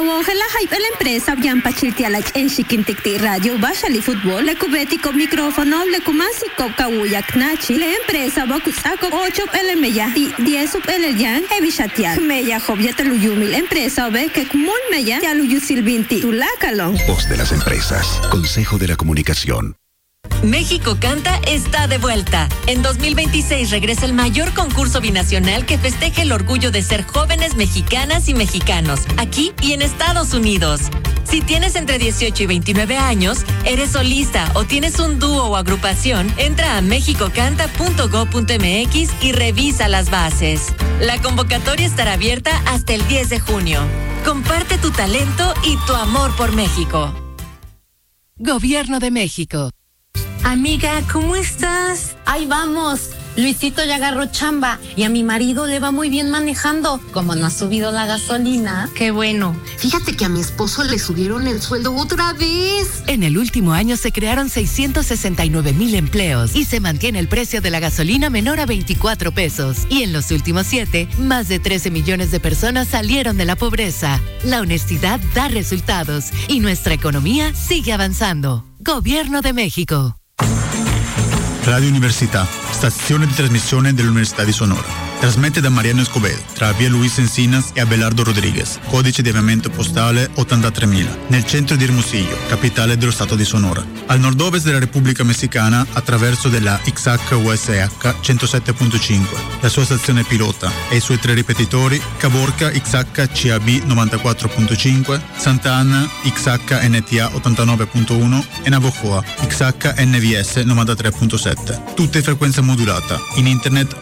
Awojela hype la empresa Bian Pachiltialach en Chiquinticti Radio Bashali Fútbol, le cubético micrófono, le kumasi Kawuyak Nachi, la empresa Bakusako 8 LMya y 10 LYan Evishatial. Meya Jobia Teluyumil, empresa Obe que Kumul Meya Teluyusilvinti, Tulakalon. Voz de las empresas, Consejo de la Comunicación. México Canta está de vuelta. En 2026 regresa el mayor concurso binacional que festeje el orgullo de ser jóvenes mexicanas y mexicanos, aquí y en Estados Unidos. Si tienes entre 18 y 29 años, eres solista o tienes un dúo o agrupación, entra a mexicocanta.go.mx y revisa las bases. La convocatoria estará abierta hasta el 10 de junio. Comparte tu talento y tu amor por México. Gobierno de México. Amiga, ¿cómo estás? Ahí vamos. Luisito ya agarró chamba y a mi marido le va muy bien manejando. Como no ha subido la gasolina. Qué bueno. Fíjate que a mi esposo le subieron el sueldo otra vez. En el último año se crearon 669,000 empleos y se mantiene el precio de la gasolina menor a 24 pesos. Y en los últimos 7, más de 13 millones de personas salieron de la pobreza. La honestidad da resultados y nuestra economía sigue avanzando. Gobierno de México. Radio Università, stazione di trasmissione dell'Università di Sonora. Trasmette da Mariano Escobedo, tra via Luis Encinas e Abelardo Rodriguez, codice di avviamento postale 83.000, nel centro di Hermosillo, capitale dello stato di Sonora. Al nord-ovest della Repubblica Messicana, attraverso della XH-USH 107.5, la sua stazione pilota e i suoi 3 ripetitori, Caborca XH-CAB 94.5, Santa Ana XH-NTA 89.1 e Navojoa XH-NVS 93.7. Tutte frequenza modulata, in internet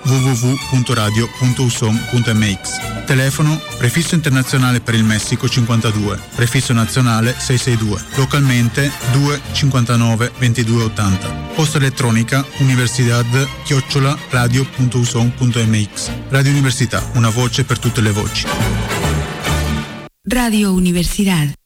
www.radio.usom.mx. Telefono prefisso internazionale per il Messico 52, prefisso nazionale 662, localmente 259 2280. Posta elettronica universidad@radio.usom.mx. Radio Università, una voce per tutte le voci. Radio Universidad